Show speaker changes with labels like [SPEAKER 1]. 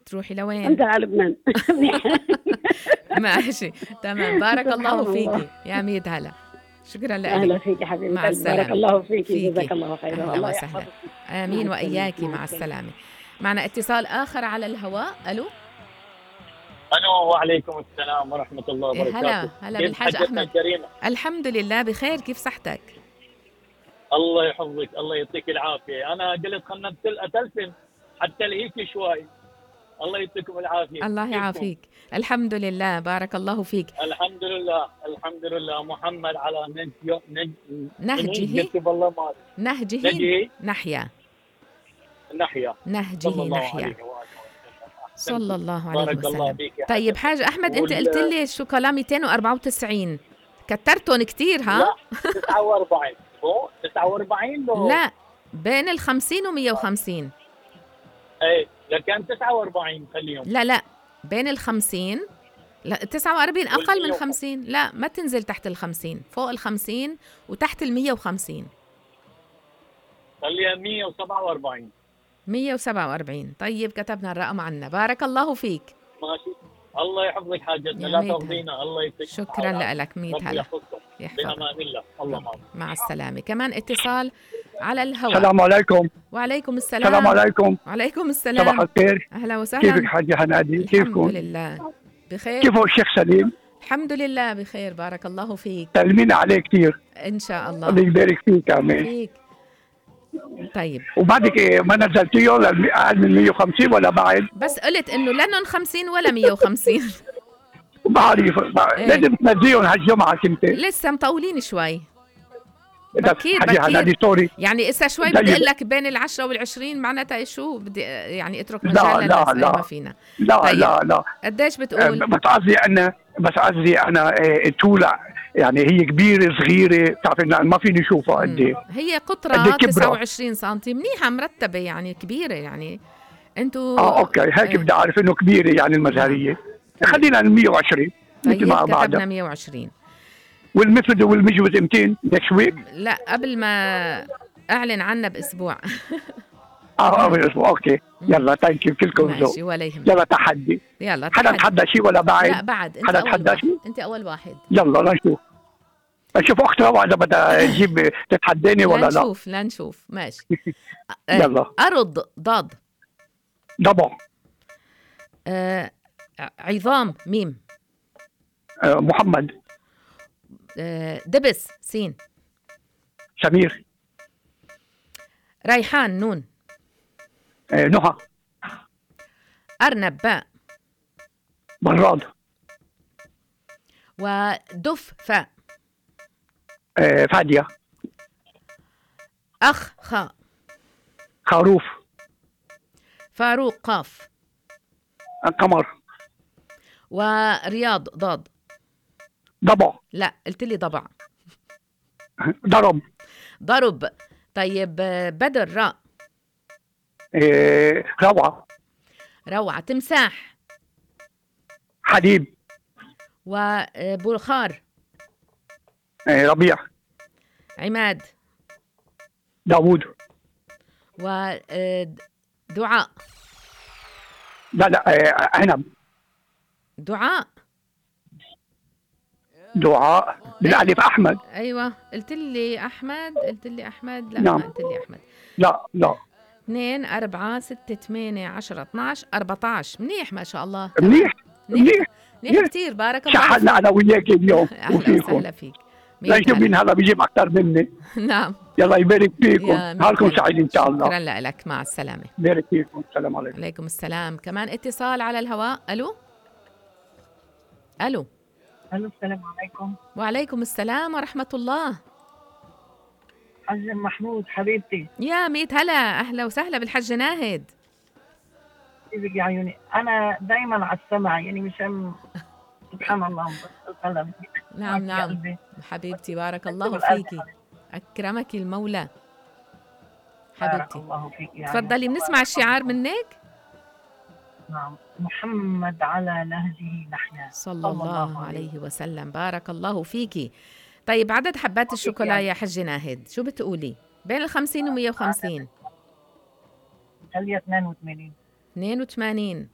[SPEAKER 1] تروحي لوين؟
[SPEAKER 2] أنت على لبنان.
[SPEAKER 1] ماشي تمام، بارك الله
[SPEAKER 2] سبحان الله.
[SPEAKER 1] فيكي يا ميت هلا، شكرا
[SPEAKER 2] أهلا
[SPEAKER 1] لك.
[SPEAKER 2] فيك يا حبيبي
[SPEAKER 1] مع
[SPEAKER 2] قلبي، بارك
[SPEAKER 1] السلامة
[SPEAKER 2] الله فيكي،
[SPEAKER 1] فيكي،
[SPEAKER 2] جزاك الله خيرا،
[SPEAKER 1] أهلا
[SPEAKER 2] الله
[SPEAKER 1] وسهلا.
[SPEAKER 2] يحفظك. مع
[SPEAKER 1] آمين
[SPEAKER 2] السلامة،
[SPEAKER 1] وإياكي،
[SPEAKER 2] مع
[SPEAKER 1] مع
[SPEAKER 2] السلامة.
[SPEAKER 1] السلامة. معنا اتصال آخر على الهواء. ألو.
[SPEAKER 3] الو، وعليكم السلام ورحمه الله
[SPEAKER 1] يا
[SPEAKER 3] وبركاته.
[SPEAKER 1] هلا
[SPEAKER 3] كيف
[SPEAKER 1] بالحاج
[SPEAKER 3] حجتنا
[SPEAKER 1] أحمد.
[SPEAKER 3] الكريمه؟
[SPEAKER 1] الحمد لله بخير، كيف صحتك؟
[SPEAKER 3] الله يحفظك، الله يعطيك العافيه. انا قلت خلنا اتلفن حتى الهيك شوي. الله يعطيكم العافيه.
[SPEAKER 1] الله
[SPEAKER 3] كيفكم؟
[SPEAKER 1] يعافيك. الحمد لله، بارك الله فيك.
[SPEAKER 3] الحمد لله الحمد لله. محمد على
[SPEAKER 1] نهجه
[SPEAKER 3] قلت والله ما
[SPEAKER 1] نهجه
[SPEAKER 3] نجي
[SPEAKER 1] نحيا
[SPEAKER 3] نحيا.
[SPEAKER 1] نهجه
[SPEAKER 3] صلى الله
[SPEAKER 1] نحيا
[SPEAKER 3] عليه وآله وسلم.
[SPEAKER 1] صلى الله عليه
[SPEAKER 3] بارك الله
[SPEAKER 1] وسلم.
[SPEAKER 3] فيك يا
[SPEAKER 1] طيب حاج أحمد، أنت قلت لي الشوكولا 294 كترتهم كتير ها؟
[SPEAKER 3] لا 49. هو 49 لو
[SPEAKER 1] لا، بين ال 50 و 150.
[SPEAKER 3] ايه لكان 49 خليهم.
[SPEAKER 1] لا بين ال 50. لا 49 أقل من
[SPEAKER 3] 150.
[SPEAKER 1] 50. لا ما تنزل تحت ال 50، فوق ال 50 وتحت ال 150.
[SPEAKER 3] خليها 147.
[SPEAKER 1] 147. طيب كتبنا الرقم عنا، بارك الله فيك.
[SPEAKER 3] ماشي. الله يحفظك حاجتنا،
[SPEAKER 1] يا
[SPEAKER 3] لا
[SPEAKER 1] ميت
[SPEAKER 3] تاخذينا. الله يعطيك
[SPEAKER 1] شكرا لك، ميت
[SPEAKER 3] ربي
[SPEAKER 1] هلا.
[SPEAKER 3] يحفظكم.
[SPEAKER 1] يحفظك.
[SPEAKER 3] بأمان الله. الله معك.
[SPEAKER 1] مع السلامة. كمان اتصال على الهواء.
[SPEAKER 4] السلام عليكم.
[SPEAKER 1] وعليكم السلام.
[SPEAKER 4] السلام عليكم.
[SPEAKER 1] وعليكم السلام.
[SPEAKER 4] صباح الخير.
[SPEAKER 1] أهلا وسهلا.
[SPEAKER 4] كيفك حاجة حنادي؟
[SPEAKER 1] الحمد
[SPEAKER 4] كيفكم؟
[SPEAKER 1] لله بخير.
[SPEAKER 4] كيفه الشيخ سليم؟
[SPEAKER 1] الحمد لله بخير، بارك الله فيك.
[SPEAKER 4] سلمينا عليه كثير.
[SPEAKER 1] إن شاء الله.
[SPEAKER 4] الله يبارك فيك. آمين.
[SPEAKER 1] فيك. طيب
[SPEAKER 4] وبعدك إيه، ما نزلتيه أقل من 150 ولا بعد؟
[SPEAKER 1] بس قلت إنه لنن 50 ولا 150.
[SPEAKER 4] بعرف
[SPEAKER 1] إيه.
[SPEAKER 4] لازم تنزليهم هالجمعة كنت.
[SPEAKER 1] لسه مطولين شوي.
[SPEAKER 4] بس
[SPEAKER 1] بكير
[SPEAKER 4] حاجة حنادي سوري.
[SPEAKER 1] يعني إسا شوي
[SPEAKER 4] طيب.
[SPEAKER 1] بدي أقول لك بين ال10 وال20 معناتها شو بدي يعني اترك
[SPEAKER 4] لا
[SPEAKER 1] مجال
[SPEAKER 4] لا
[SPEAKER 1] للناس.
[SPEAKER 4] لا
[SPEAKER 1] ما فينا.
[SPEAKER 4] لا
[SPEAKER 1] طيب.
[SPEAKER 4] لا
[SPEAKER 1] قديش بتقول؟
[SPEAKER 4] بس قصدي أنا طولع يعني هي كبيرة صغيرة، بتعرف إن ما فيني أشوفها قد إيه.
[SPEAKER 1] هي
[SPEAKER 4] قد
[SPEAKER 1] قطرة
[SPEAKER 4] إيه كبرة؟
[SPEAKER 1] 29 سنتي، منيحة مرتبة يعني كبيرة يعني. انتو
[SPEAKER 4] اوكي هيك بدي اعرف انه كبيرة يعني المزهرية. خلينا 120 مثل
[SPEAKER 1] طيب
[SPEAKER 4] ما
[SPEAKER 1] كتبنا
[SPEAKER 4] بعدها.
[SPEAKER 1] 120.
[SPEAKER 4] والمفرد والمجوز 200 نكست ويك.
[SPEAKER 1] لا قبل ما اعلن عنا باسبوع.
[SPEAKER 4] اوكي يلا ثانك يو كلكم ذوق.
[SPEAKER 1] ماشي ولا يهمك.
[SPEAKER 4] يلا تحدي.
[SPEAKER 1] يلا
[SPEAKER 4] حدا تحدى شيء ولا بعد؟
[SPEAKER 1] لا بعد. انت
[SPEAKER 4] حدا
[SPEAKER 1] اول
[SPEAKER 4] تحدى
[SPEAKER 1] واحد.
[SPEAKER 4] شيء؟
[SPEAKER 1] انت اول واحد.
[SPEAKER 4] يلا لنشوف اختي روعة اذا بدها تجيب تتحداني ولا لا.
[SPEAKER 1] لا نشوف ماشي.
[SPEAKER 4] يلا.
[SPEAKER 1] ارض ضاد.
[SPEAKER 4] ضبع.
[SPEAKER 1] عظام ميم.
[SPEAKER 4] محمد.
[SPEAKER 1] دبس سين.
[SPEAKER 4] سمير.
[SPEAKER 1] ريحان نون.
[SPEAKER 4] نهى.
[SPEAKER 1] أرنب باء.
[SPEAKER 4] براد.
[SPEAKER 1] ودف فاء.
[SPEAKER 4] فادية.
[SPEAKER 1] أخ خاء.
[SPEAKER 4] خروف.
[SPEAKER 1] فاروق قاف.
[SPEAKER 4] قمر.
[SPEAKER 1] ورياض ضاد.
[SPEAKER 4] ضبع.
[SPEAKER 1] لا قلت لي ضبع. ضرب. طيب بدر راء.
[SPEAKER 4] روعة.
[SPEAKER 1] روعة. تمساح.
[SPEAKER 4] حليب.
[SPEAKER 1] وبخار.
[SPEAKER 4] ربيع.
[SPEAKER 1] عماد.
[SPEAKER 4] داوود.
[SPEAKER 1] ودعاء.
[SPEAKER 4] لا عنب.
[SPEAKER 1] دعاء
[SPEAKER 4] بالألف. أحمد.
[SPEAKER 1] أيوة قلت لي أحمد. لا
[SPEAKER 4] نعم.
[SPEAKER 1] ما قلت لي أحمد.
[SPEAKER 4] لا
[SPEAKER 1] 2 4 6 8 10 12 14. منيح ما شاء الله.
[SPEAKER 4] منيح
[SPEAKER 1] كثير بارك الله فيك.
[SPEAKER 4] شحنا أنا وياك اليوم.
[SPEAKER 1] أهلا وسهلا فيك.
[SPEAKER 4] لنشوف مين هلا بيجيب أكثر مني.
[SPEAKER 1] نعم.
[SPEAKER 4] يلا يبارك فيكم. نهاركم سعيد إن شاء الله.
[SPEAKER 1] شكرا لك. مع السلامة.
[SPEAKER 4] يبارك فيكم. السلام عليكم.
[SPEAKER 1] عليكم السلام. كمان اتصال على الهواء. ألو.
[SPEAKER 5] السلام عليكم.
[SPEAKER 1] وعليكم السلام ورحمة الله.
[SPEAKER 5] حج محمود حبيبتي.
[SPEAKER 1] يا ميت هلا. أهلا وسهلا بالحج ناهد.
[SPEAKER 5] كيفك يا عيوني؟ أنا دايما على السمع يعني مشان سبحان الله القلم.
[SPEAKER 1] نعم حبيبتي بارك الله فيكي. أكرمك المولى حبيبتي.
[SPEAKER 5] الله فيك.
[SPEAKER 1] تفضلي بنسمع الشعار منك.
[SPEAKER 5] نعم. محمد على نهجه نحيا
[SPEAKER 1] صلى الله عليه وسلم. بارك الله فيكي. طيب عدد حبات الشوكولا يا حج ناهد شو بتقولي؟ بين 50 و 150.
[SPEAKER 5] خليها 82.
[SPEAKER 1] 82.